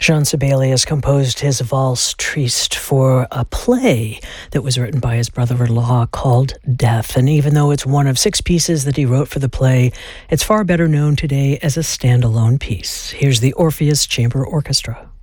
Jean Sibelius composed his Valse Triste for a play that was written by his brother-in-law called Death. And even though it's one of 6 pieces that he wrote for the play, it's far better known today as a standalone piece. Here's the Orpheus Chamber Orchestra.